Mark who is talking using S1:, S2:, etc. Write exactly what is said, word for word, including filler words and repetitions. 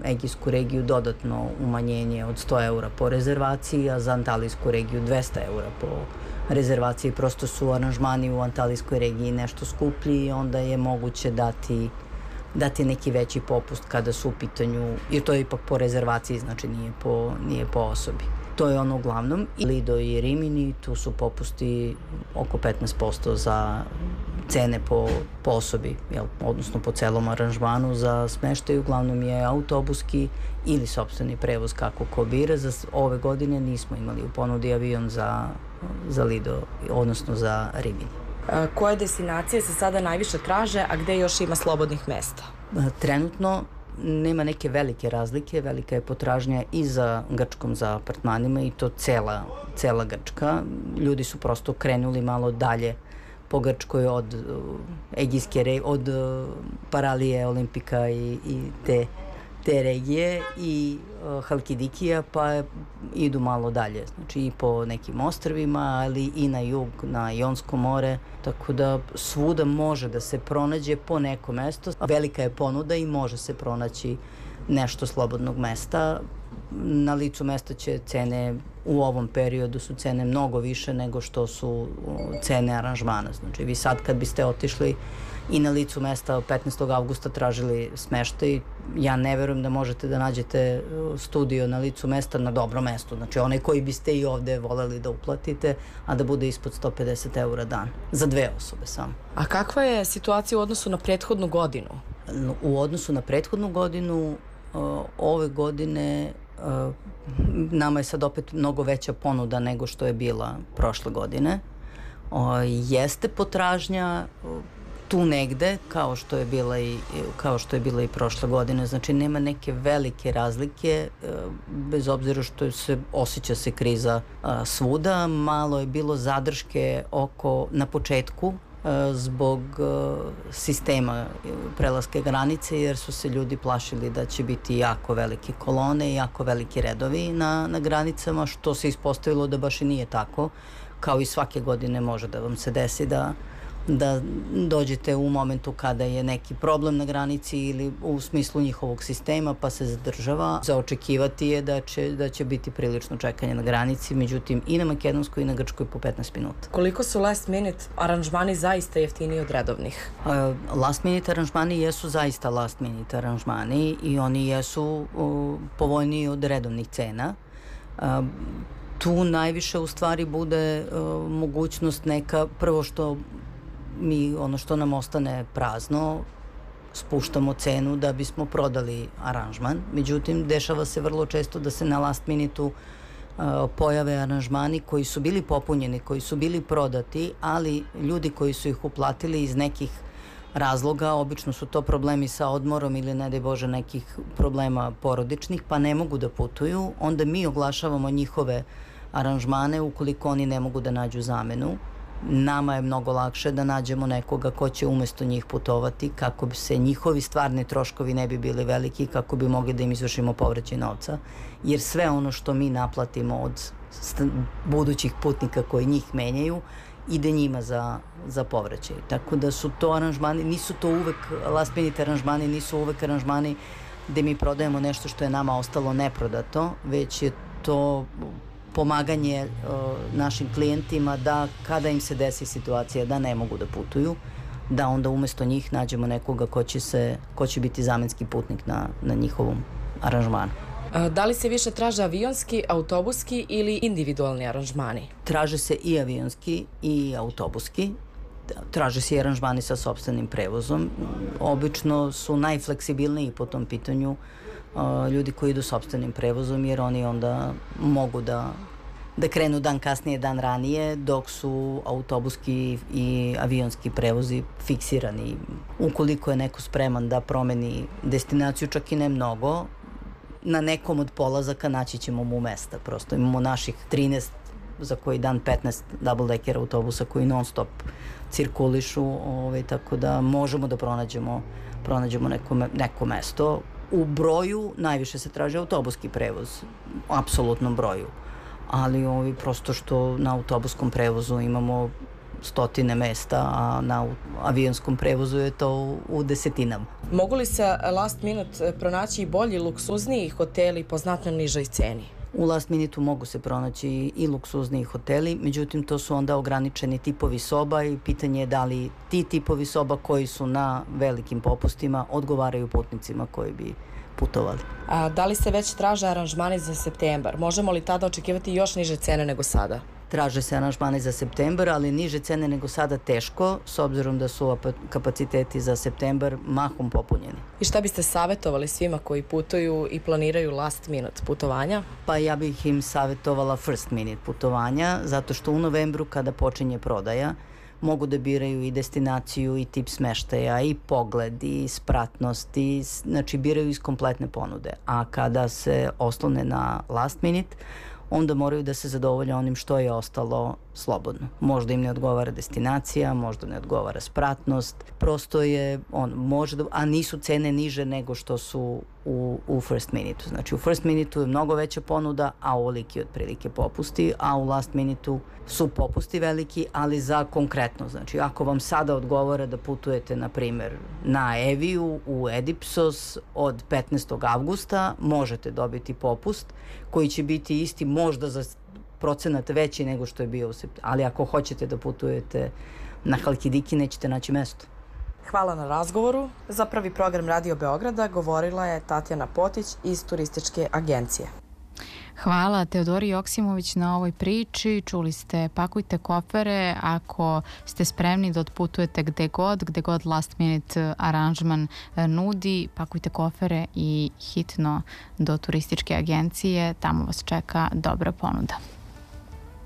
S1: Egejsku regiju dodatno umanjenje od sto eura po rezervaciji, a za Antalijsku regiju dvesta eura po rezervaciji. Prosto su aranžmani u Antalijskoj regiji nešto skuplji i onda je moguće dati dati neki veći popust kada su u pitanju, jer to je ipak po rezervaciji, znači nije po, nije po osobi. To je ono uglavnom. Lido i Rimini, tu su popusti oko petnaest posto za cene po, po osobi, jel, odnosno po celom aranžmanu za smeštaj. Uglavnom je autobuski ili sopstveni prevoz kako ko bira. Za ove godine nismo imali u ponudi avion za, za Lido, odnosno za Rimini.
S2: Koje destinacije se sada najviše traže, a gde još ima slobodnih mesta?
S1: Trenutno nema neke velike razlike, velika je potražnja i za Grčkom, za apartmanima, i to cela, cela Grčka. Ljudi su prosto krenuli malo dalje po Grčkoj od Egejske, od Paralije, Olimpika i, i te, te regije i uh, Halkidikija, pa idu malo dalje, znači i po nekim ostrvima, ali i na jug, na Jonsko more, tako da svuda može da se pronađe po neko mesto. Velika je ponuda i može se pronaći nešto slobodnog mesta. Na licu mesta će cene, u ovom periodu su cene mnogo više nego što su cene aranžmana. Znači vi sad kad biste otišli i na licu mesta petnaestog avgusta tražili smeštaj, ja ne verujem da možete da nađete studio na licu mesta na dobrom mestu. Znači onaj koji biste i ovde voleli da uplatite, a da bude ispod sto pedeset eura dan. Za dve osobe samo.
S2: A kakva je situacija u odnosu na prethodnu godinu?
S1: U odnosu na prethodnu godinu, ove godine nama je sad opet mnogo veća ponuda nego što je bila prošle godine. Jeste potražnja tu negde, kao što je bila i, kao što je bila i prošle godine. Znači nema neke velike razlike, bez obzira što se osjeća se kriza svuda. Malo je bilo zadrške oko, na početku, zbog sistema prelaske granice, jer su se ljudi plašili da će biti jako velike kolone i jako veliki redovi na, na granicama, što se ispostavilo da baš i nije tako. Kao i svake godine može da vam se desi da da dođete u momentu kada je neki problem na granici ili u smislu njihovog sistema, pa se zadržava. Za očekivati je da će, da će biti prilično čekanje na granici, međutim i na Makedonskoj i na Grčkoj po petnaest minuta.
S2: Koliko su last minute aranžmani zaista jeftiniji od redovnih?
S1: Uh, last minute aranžmani jesu zaista last minute aranžmani i oni jesu uh, povoljniji od redovnih cena. Uh, tu najviše u stvari bude uh, mogućnost neka, prvo što mi, ono što nam ostane prazno, spuštamo cenu da bismo prodali aranžman. Međutim, dešava se vrlo često da se na last minutu uh, pojave aranžmani koji su bili popunjeni, koji su bili prodati, ali ljudi koji su ih uplatili iz nekih razloga, obično su to problemi sa odmorom ili, ne daj Bože, nekih problema porodičnih, pa ne mogu da putuju, onda mi oglašavamo njihove aranžmane ukoliko oni ne mogu da nađu zamenu. Nama je mnogo lakše da nađemo nekoga ko će umesto njih putovati, kako bi se njihovi stvarni troškovi ne bi bili veliki, kako bi mogli da im izvršimo povraćaj novca, jer sve ono što mi naplatimo od budućih putnika koji njih menjaju ide njima za, za povraćaj. Tako da su to aranžmani, nisu to uvek last minute aranžmani, nisu uvek aranžmani gde mi prodajemo nešto što je nama ostalo neprodato, već je to pomaganje uh, našim klijentima da kada im se desi situacija da ne mogu da putuju, da onda umesto njih nađemo nekoga ko će, se, ko će biti zamenski putnik na, na njihovom aranžmanu.
S2: A, da li se više traže avionski, autobuski ili individualni aranžmani?
S1: Traže se i avionski i autobuski. Traže se i aranžmani sa sopstvenim prevozom. Obično su najfleksibilniji po tom pitanju uh, ljudi koji idu sopstvenim prevozom, jer oni onda mogu da, da krenu dan kasnije, dan ranije, dok su autobuski i avionski prevozi fiksirani. Ukoliko je neko spreman da promeni destinaciju, čak i ne mnogo, na nekom od polazaka naći ćemo mu mesta. Prosto imamo naših trinaest, za koji dan petnaest double-decker autobusa koji non stop cirkulišu, ovaj, tako da možemo da pronađemo, pronađemo neko, neko mesto. U broju najviše se traži autobuski prevoz, u apsolutnom broju, ali ovaj, prosto što na autobuskom prevozu imamo stotine mesta, a na avionskom prevozu je to u desetinama.
S2: Mogu li se last minute pronaći i bolji, luksuzniji hoteli po znatno nižoj ceni?
S1: U last minutu mogu se pronaći i luksuzniji hoteli, međutim to su onda ograničeni tipovi soba i pitanje je da li ti tipovi soba koji su na velikim popustima odgovaraju putnicima koji bi putovali.
S2: A da li se već traže aranžmani za septembar? Možemo li tada očekivati još niže cene nego sada?
S1: Traže se aranžmani za septembar, ali niže cene nego sada teško, s obzirom da su kapaciteti za septembar mahom popunjeni.
S2: I šta biste savjetovali svima koji putuju i planiraju last minute putovanja?
S1: Pa ja bih im savjetovala first minute putovanja, zato što u novembru kada počinje prodaja, mogu da biraju i destinaciju i tip smeštaja i pogled i spratnost i znači biraju iz kompletne ponude. A kada se oslone na last minute, onda moraju da se zadovolje onim što je ostalo slobodno. Možda im ne odgovara destinacija, možda ne odgovara spratnost, prosto je, on, može da, a nisu cene niže nego što su u, u first minutu. Znači u first minutu je mnogo veća ponuda, a ovoliki otprilike popusti, a u last minutu su popusti veliki, ali za konkretno. Znači ako vam sada odgovara da putujete, na primjer, na Eviju u Edipsos od petnaestog avgusta, možete dobiti popust koji će biti isti možda za procenat veći nego što je bio u septembru. Ali ako hoćete da putujete na Halkidiki, nećete naći mesto.
S2: Hvala na razgovoru. Za Prvi program Radio Beograda govorila je Tatjana Potić iz turističke agencije.
S3: Hvala Teodori Joksimović na ovoj priči. Čuli ste, pakujte kofere ako ste spremni da otputujete gde god, gde god last minute aranžman nudi. Pakujte kofere i hitno do turističke agencije, tamo vas čeka dobra ponuda.